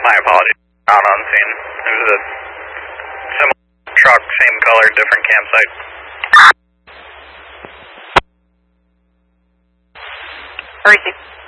My apologies. Not on scene. It was a similar truck, same color, different campsite. Receive.